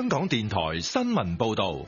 香港電台新聞報道。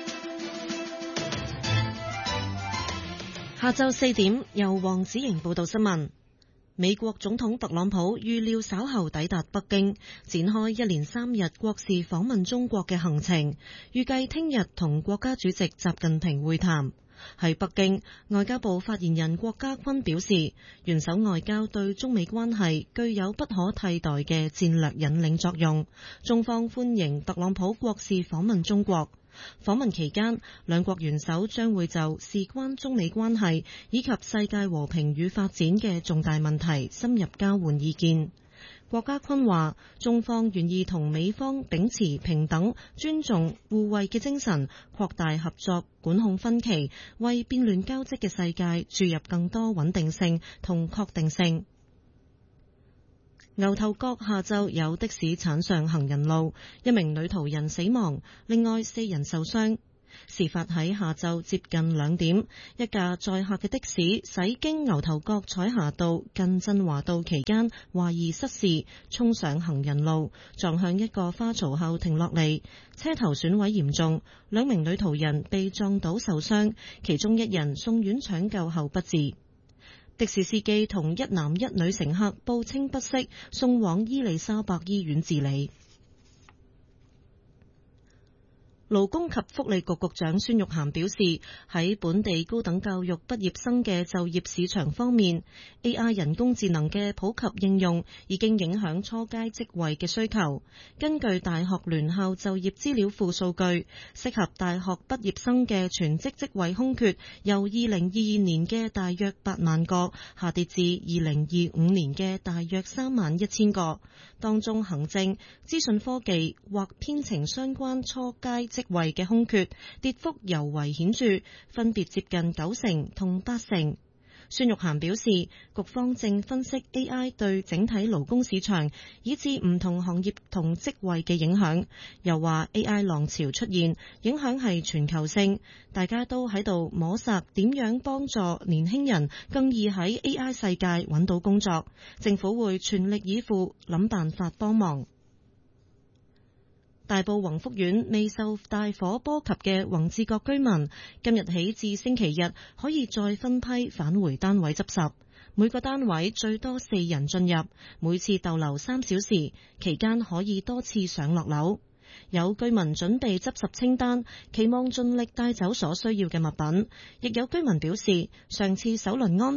下晝4點，由黃子瑩報道新聞。美國總統特朗普預料稍後抵達北京，展開一連3日國事訪問中國嘅行程，預計聽日同國家主席習近平會談。喺北京，外交部發言人郭家坤表示，元首外交對中美關係具有不可替代嘅戰略引領作用，中方歡迎特朗普國事訪問中國。訪問期間，兩國元首將會就事關中美關係以及世界和平與發展嘅重大問題深入交換意見。郭家坤話，中方願意同美方秉持平等、尊重、互惠嘅精神，擴大合作，管控分歧，為變亂交織嘅世界注入更多穩定性同確定性。牛頭角下晝有的士鏟上行人路，一名女途人死亡，另外4人受傷。事發喺下晝接近2點，一架載客嘅的士駛經牛頭角彩霞道近振華道期間，懷疑失事，衝上行人路，撞向一個花槽後停落嚟，車頭損毀嚴重，2名女途人被撞倒受傷，其中1人送院搶救後不治。的士司機同1男1女乘客報稱不適，送往伊利沙伯醫院治理。勞工及福利局局長孫玉菡表示，喺本地高等教育畢業生嘅就業市場方面， AI 人工智能嘅普及應用已經影響初階職位嘅需求。根據大學聯校就業資料庫數據，適合大學畢業生嘅全職職位空缺由2022年嘅大約8萬個下跌至2025年嘅大約31000個，當中行政、資訊科技或編程相關初階職位嘅空缺跌幅尤為顯著，分別接近90%同80%。孫玉菡表示，局方正分析 AI 對整體勞工市場以至唔同行業同職位嘅影響，又話 AI 浪潮出現，影響係全球性，大家都喺度摸索點樣幫助年輕人更易喺 AI 世界揾到工作，政府會全力以赴諗辦法幫忙。大埔宏福苑未受大火波及嘅宏志閣居民，今日起至星期日可以再分批返回單位執拾，每個單位最多4人進入，每次逗留3小時，期間可以多次上落樓。有居民準備執拾清單，期望盡力帶走所需要嘅物品，亦有居民表示，上次首輪安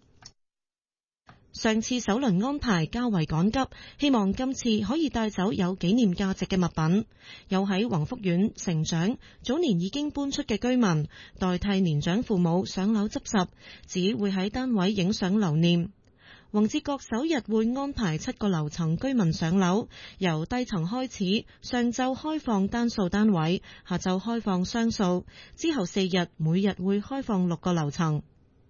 排較為趕急，希望今次可以帶走有紀念價值嘅物品。有喺宏福苑成長、早年已經搬出嘅居民，代替年長父母上樓執拾，只會喺單位影相留念。宏志閣首日會安排7個樓層居民上樓，由低層開始，上晝開放單數單位，下晝開放雙數，之後4日每日會開放6個樓層。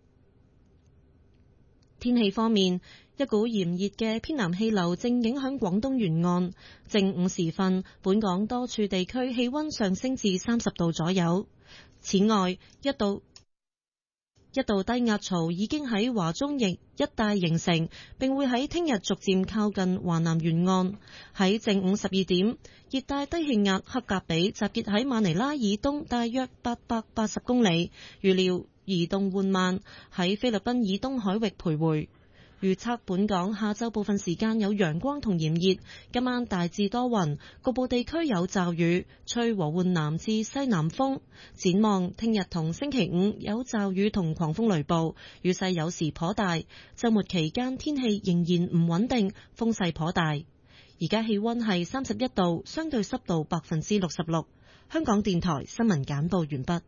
天氣方面，一股炎熱嘅偏南氣流正影響廣東沿岸。正午時分，本港多處地區氣溫上升至30度左右。此外，一道低壓槽已經喺華中翼一帶形成，並會喺聽日逐漸靠近華南沿岸。喺正午12點，熱帶低氣壓克格比集結喺馬尼拉以東大約880公里，預料移動緩慢，喺菲律賓以東海域徘徊。預測本港下晝部分時間有陽光同炎熱，今晚大致多雲，局部地區有驟雨，吹和緩南至西南風。展望聽日同星期5有驟雨同狂風雷暴，雨勢有時頗大。週末期間天氣仍然唔穩定，風勢頗大。而家氣溫係31度，相對濕度66%。香港電台新聞簡報完畢。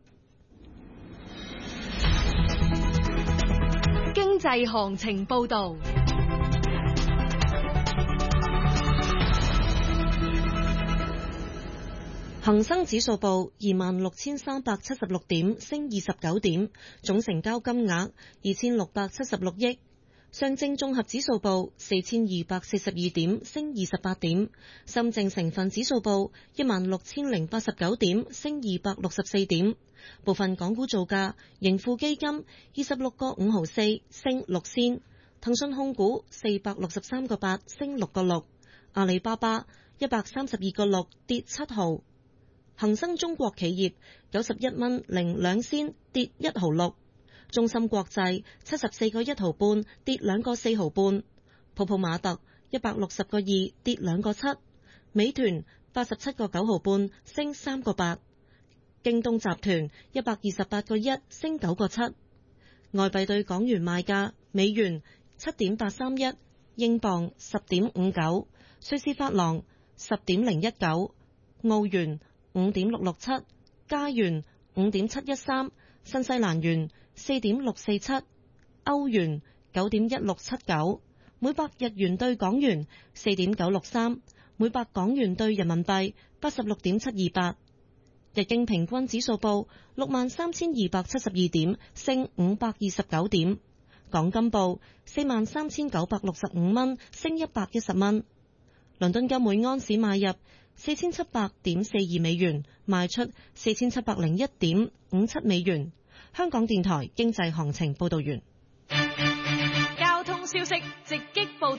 經濟行情報道。 恒生指數報26,376點，升29點，總成交金額2676億。上證綜合指數報4242點，升28點。深證成分指數報16,089點，升264點。部分港股造價：盈富基金26個5毫4，升6仙；騰訊控股463個8，升6個6； 阿里巴巴132.6跌7毫，恒生中國企業91蚊0 2仙跌1毫6，中芯國際74.1毫半跌2個4毫半，泡泡瑪特160.2跌2個7，美團87.9毫半升3個8，京東集團128.1升9個7。外幣對港元賣價：美元7.831，英鎊10.59，瑞士法郎10.019，澳元5.667，加元5.713，新西蘭元4.647，歐元9.1679，每百日元對港元4.963，每百港元對人民幣86.728。日經平均指數報63,272點，升529點。港金報43,965蚊，升110蚊。倫敦金每安士買入4,700.42美元，賣出4,701.57美元。香港電台經濟行情報道員。 交通消息直擊報道。